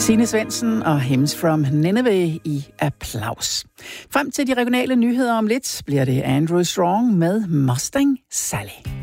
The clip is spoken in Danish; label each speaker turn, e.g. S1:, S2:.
S1: Signe Svendsen og Hymns from Nineveh i applaus. Frem til de regionale nyheder om lidt bliver det Andrew Strong med Mustang Sally.